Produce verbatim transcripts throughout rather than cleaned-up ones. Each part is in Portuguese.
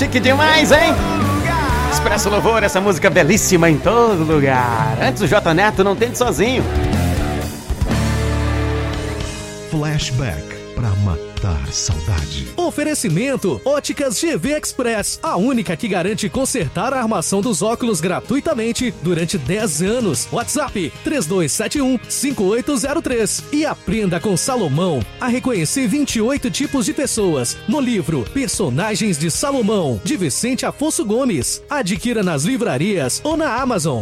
chique demais, hein? Expresso Louvor, essa música belíssima em todo lugar. Antes o J Neto não tente sozinho. Flashback pra matar saudade. Oferecimento Óticas G V Express, a única que garante consertar a armação dos óculos gratuitamente durante dez anos. WhatsApp três dois sete um, cinco oito zero três. E aprenda com Salomão a reconhecer vinte e oito tipos de pessoas no livro Personagens de Salomão, de Vicente Afonso Gomes. Adquira nas livrarias ou na Amazon.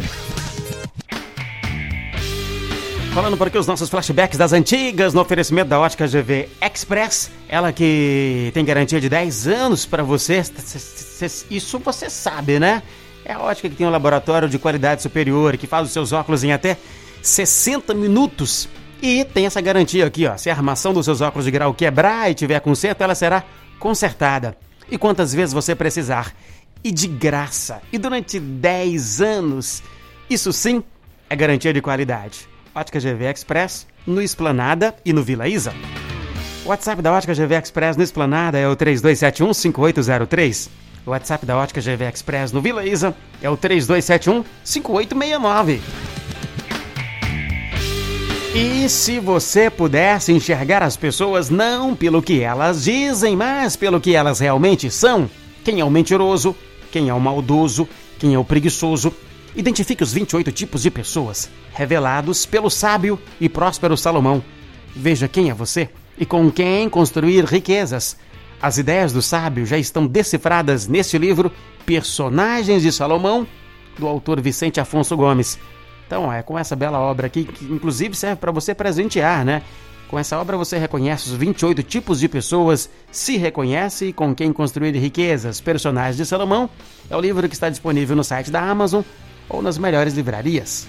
Falando por aqui os nossos flashbacks das antigas no oferecimento da Ótica G V Express. Ela que tem garantia de dez anos para você. Isso você sabe, né? É a ótica que tem um laboratório de qualidade superior, que faz os seus óculos em até sessenta minutos. E tem essa garantia aqui, ó. Se a armação dos seus óculos de grau quebrar e tiver conserto, ela será consertada. E quantas vezes você precisar. E de graça. E durante dez anos. Isso sim é garantia de qualidade. Ótica G V Express, no Esplanada e no Vila Isa. O WhatsApp da Ótica G V Express no Esplanada é o três dois sete um, cinco oito zero três. O WhatsApp da Ótica G V Express no Vila Isa é o três dois sete um, cinco oito seis nove. E se você pudesse enxergar as pessoas não pelo que elas dizem, mas pelo que elas realmente são, quem é o mentiroso, quem é o maldoso, quem é o preguiçoso, identifique os vinte e oito tipos de pessoas revelados pelo sábio e próspero Salomão. Veja quem é você e com quem construir riquezas. As ideias do sábio já estão decifradas neste livro Personagens de Salomão, do autor Vicente Afonso Gomes. Então é com essa bela obra aqui, que inclusive serve para você presentear, né? Com essa obra você reconhece os vinte e oito tipos de pessoas, se reconhece e com quem construir riquezas. Personagens de Salomão é o livro que está disponível no site da Amazon ou nas melhores livrarias.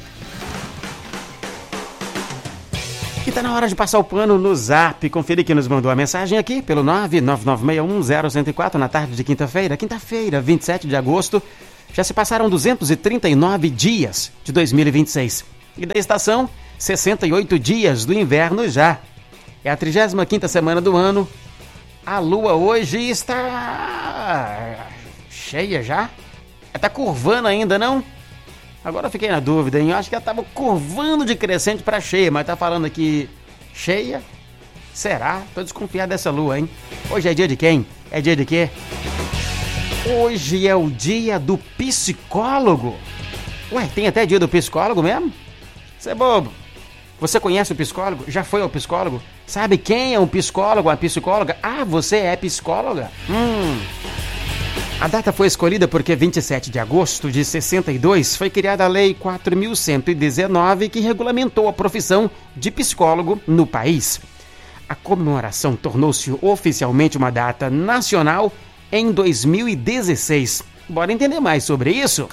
E tá na hora de passar o pano no Zap. Conferir quem nos mandou a mensagem aqui pelo nove nove nove seis um zero um zero quatro na tarde de quinta-feira. Quinta-feira, vinte e sete de agosto. Já se passaram duzentos e trinta e nove dias de dois mil e vinte e seis. E da estação, sessenta e oito dias do inverno já. É a trigésima quinta semana do ano. A lua hoje está cheia já? Está curvando ainda, não? Agora eu fiquei na dúvida, hein? Eu acho que ela estava curvando de crescente para cheia, mas tá falando aqui cheia? Será? Tô desconfiado dessa lua, hein? Hoje é dia de quem? É dia de quê? Hoje é o dia do psicólogo. Ué, tem até dia do psicólogo mesmo? Você é bobo. Você conhece o psicólogo? Já foi ao psicólogo? Sabe quem é um psicólogo, a psicóloga? Ah, você é psicóloga? Hum... A data foi escolhida porque vinte e sete de agosto de sessenta e dois foi criada a Lei quatro mil cento e dezenove, que regulamentou a profissão de psicólogo no país. A comemoração tornou-se oficialmente uma data nacional em dois mil e dezesseis. Bora entender mais sobre isso?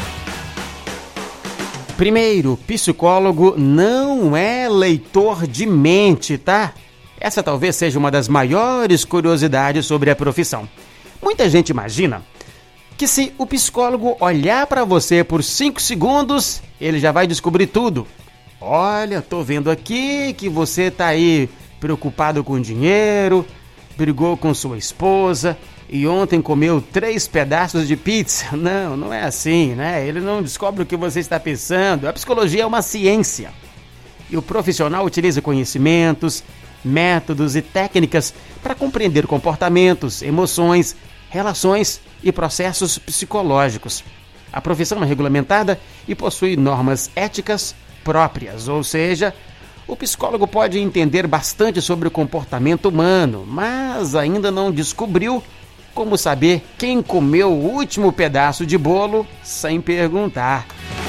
Primeiro, psicólogo não é leitor de mente, tá? Essa talvez seja uma das maiores curiosidades sobre a profissão. Muita gente imagina que se o psicólogo olhar para você por cinco segundos, ele já vai descobrir tudo. Olha, tô vendo aqui que você tá aí preocupado com dinheiro, brigou com sua esposa e ontem comeu três pedaços de pizza. Não, não é assim, né? Ele não descobre o que você está pensando. A psicologia é uma ciência. E o profissional utiliza conhecimentos, métodos e técnicas para compreender comportamentos, emoções, relações e processos psicológicos. A profissão é regulamentada e possui normas éticas próprias, ou seja, o psicólogo pode entender bastante sobre o comportamento humano, mas ainda não descobriu como saber quem comeu o último pedaço de bolo sem perguntar.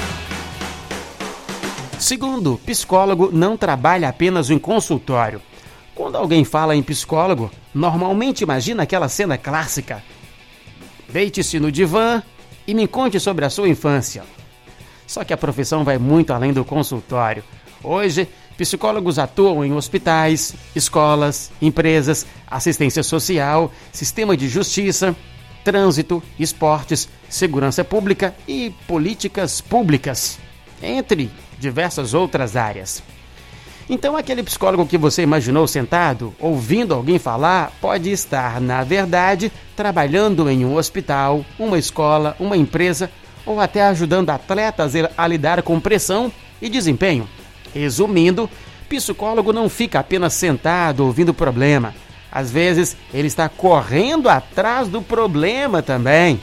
Segundo, psicólogo não trabalha apenas em consultório. Quando alguém fala em psicólogo, normalmente imagina aquela cena clássica. Deite-se no divã e me conte sobre a sua infância. Só que a profissão vai muito além do consultório. Hoje, psicólogos atuam em hospitais, escolas, empresas, assistência social, sistema de justiça, trânsito, esportes, segurança pública e políticas públicas, entre diversas outras áreas. Então aquele psicólogo que você imaginou sentado, ouvindo alguém falar, pode estar, na verdade, trabalhando em um hospital, uma escola, uma empresa ou até ajudando atletas a lidar com pressão e desempenho. Resumindo, psicólogo não fica apenas sentado ouvindo o problema. Às vezes, ele está correndo atrás do problema também.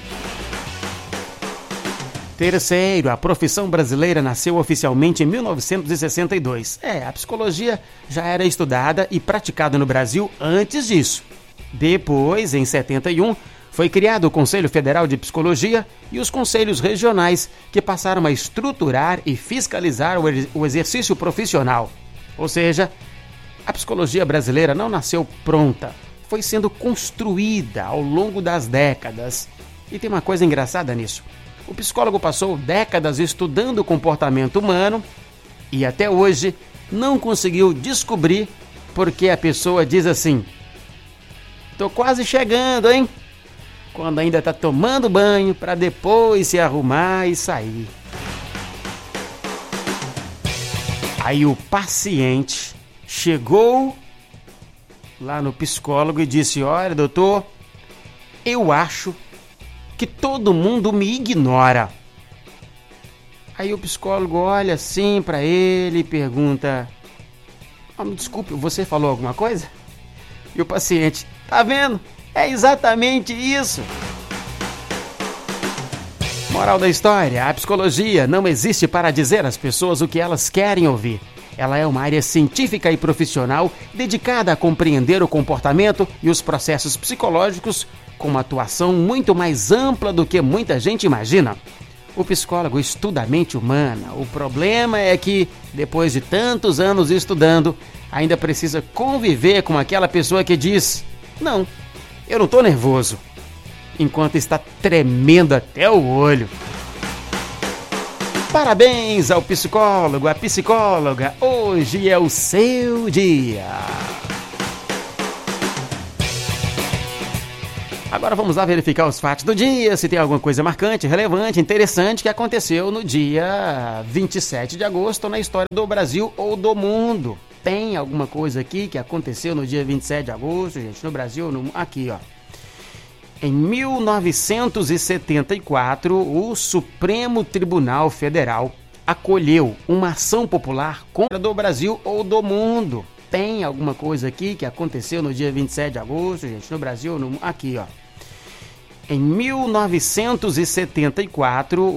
Terceiro, a profissão brasileira nasceu oficialmente em mil novecentos e sessenta e dois. É, a psicologia já era estudada e praticada no Brasil antes disso. Depois, em setenta e um, foi criado o Conselho Federal de Psicologia e os conselhos regionais, que passaram a estruturar e fiscalizar o exercício profissional. Ou seja, a psicologia brasileira não nasceu pronta, foi sendo construída ao longo das décadas. E tem uma coisa engraçada nisso. O psicólogo passou décadas estudando o comportamento humano e até hoje não conseguiu descobrir por que a pessoa diz assim: "Tô quase chegando, hein?", quando ainda tá tomando banho para depois se arrumar e sair. Aí o paciente chegou lá no psicólogo e disse: "Olha, doutor, eu acho que todo mundo me ignora". Aí o psicólogo olha assim para ele e pergunta: "Ah, me desculpe, você falou alguma coisa?" E o paciente: "Tá vendo? É exatamente isso." Moral da história: a psicologia não existe para dizer às pessoas o que elas querem ouvir. Ela é uma área científica e profissional dedicada a compreender o comportamento e os processos psicológicos com uma atuação muito mais ampla do que muita gente imagina. O psicólogo estuda a mente humana. O problema é que, depois de tantos anos estudando, ainda precisa conviver com aquela pessoa que diz: "Não, eu não estou nervoso", enquanto está tremendo até o olho. Parabéns ao psicólogo, à psicóloga. Hoje é o seu dia. Agora vamos lá verificar os fatos do dia, se tem alguma coisa marcante, relevante, interessante que aconteceu no dia vinte e sete de agosto na história do Brasil ou do mundo. Tem alguma coisa aqui que aconteceu no dia vinte e sete de agosto, gente, no Brasil? No... Aqui, ó. Em mil novecentos e setenta e quatro, o Supremo Tribunal Federal acolheu uma ação popular contra do Brasil ou do mundo. Tem alguma coisa aqui que aconteceu no dia vinte e sete de agosto, gente, no Brasil? No... Aqui, ó. Em mil novecentos e setenta e quatro,